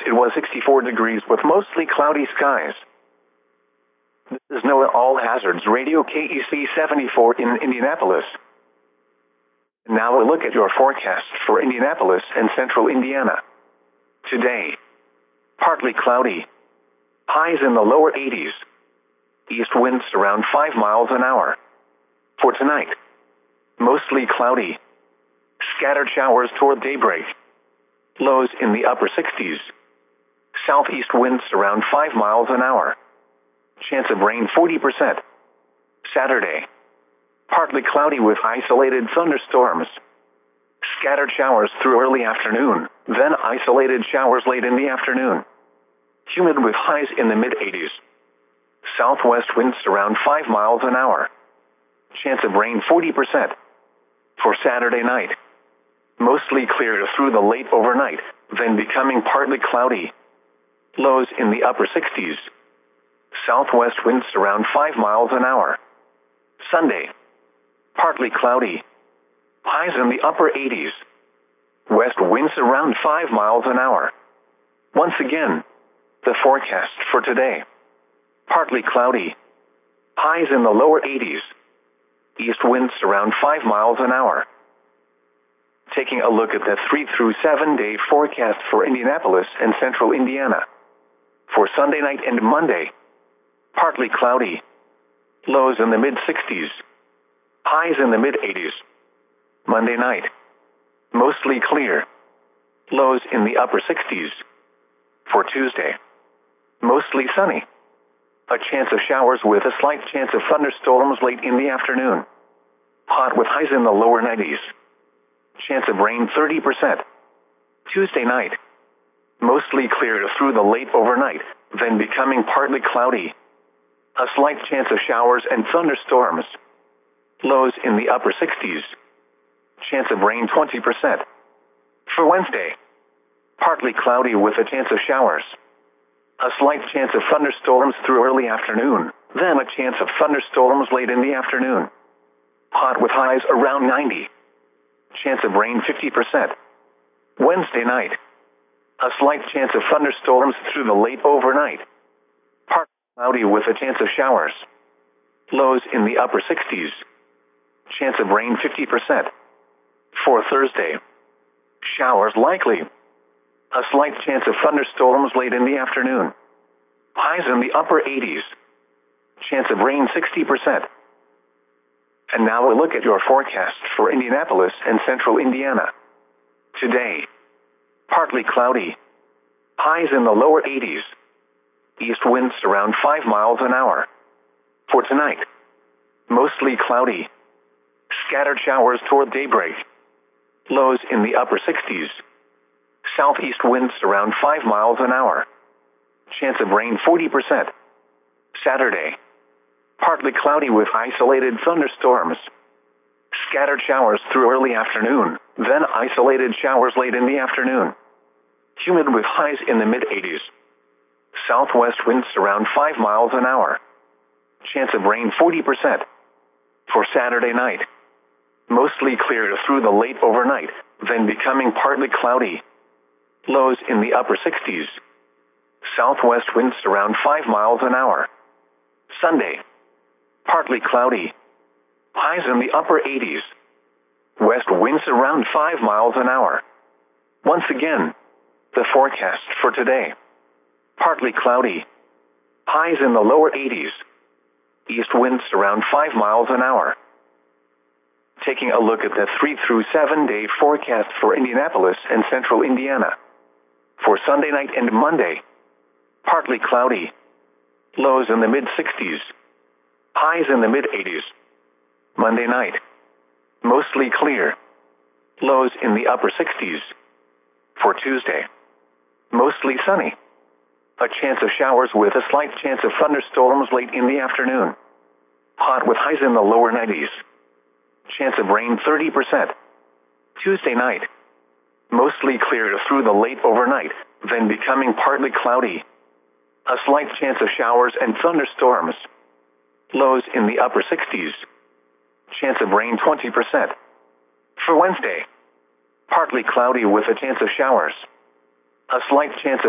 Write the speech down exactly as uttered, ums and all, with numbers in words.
it was sixty-four degrees with mostly cloudy skies. This is NOAA All Hazards Radio K E C seventy-four in Indianapolis. Now a look at your forecast for Indianapolis and central Indiana. Today, partly cloudy. Highs in the lower eighties. East winds around five miles an hour. For tonight, mostly cloudy. Scattered showers toward daybreak. Lows in the upper sixties. Southeast winds around five miles an hour. Chance of rain forty percent. Saturday, partly cloudy with isolated thunderstorms. Scattered showers through early afternoon, then isolated showers late in the afternoon. Humid with highs in the mid-eighties. Southwest winds around five miles an hour. Chance of rain forty percent. For Saturday night, mostly clear through the late overnight, then becoming partly cloudy. Lows in the upper sixties. Southwest winds around five miles an hour. Sunday, partly cloudy. Highs in the upper eighties. West winds around five miles an hour. Once again, the forecast for today. Partly cloudy. Highs in the lower eighties. East winds around five miles an hour. Taking a look at the three through seven day forecast for Indianapolis and central Indiana. For Sunday night and Monday, partly cloudy. Lows in the mid-sixties. Highs in the mid-eighties. Monday night, mostly clear. Lows in the upper sixties. For Tuesday, mostly sunny. A chance of showers with a slight chance of thunderstorms late in the afternoon. Hot with highs in the lower nineties. Chance of rain thirty percent. Tuesday night, mostly clear through the late overnight, then becoming partly cloudy. A slight chance of showers and thunderstorms. Lows in the upper sixties. Chance of rain twenty percent. For Wednesday, partly cloudy with a chance of showers. A slight chance of thunderstorms through early afternoon, then a chance of thunderstorms late in the afternoon. Hot with highs around ninety. Chance of rain fifty percent. Wednesday night, a slight chance of thunderstorms through the late overnight. Partly cloudy with a chance of showers. Lows in the upper sixties. Chance of rain fifty percent. For Thursday, showers likely. A slight chance of thunderstorms late in the afternoon. Highs in the upper eighties. Chance of rain sixty percent. And now we'll look at your forecast for Indianapolis and central Indiana. Today, partly cloudy. Highs in the lower eighties. East winds around five miles an hour. For tonight, mostly cloudy. Scattered showers toward daybreak. Lows in the upper sixties. Southeast winds around five miles an hour. Chance of rain forty percent. Saturday, partly cloudy with isolated thunderstorms. Scattered showers through early afternoon, then isolated showers late in the afternoon. Humid with highs in the mid-eighties. Southwest winds around five miles an hour. Chance of rain forty percent. For Saturday night, mostly clear through the late overnight, then becoming partly cloudy. Lows in the upper sixties. Southwest winds around five miles an hour. Sunday, partly cloudy. Highs in the upper eighties. West winds around five miles an hour. Once again, the forecast for today. Partly cloudy. Highs in the lower eighties. East winds around five miles an hour. Taking a look at the three through seven day forecast for Indianapolis and central Indiana. For Sunday night and Monday, partly cloudy. Lows in the mid-sixties. Highs in the mid-eighties. Monday night, mostly clear. Lows in the upper sixties. For Tuesday, mostly sunny. A chance of showers with a slight chance of thunderstorms late in the afternoon. Hot with highs in the lower nineties. Chance of rain thirty percent. Tuesday night, mostly clear through the late overnight, then becoming partly cloudy. A slight chance of showers and thunderstorms. Lows in the upper sixties. Chance of rain twenty percent. For Wednesday, partly cloudy with a chance of showers. A slight chance of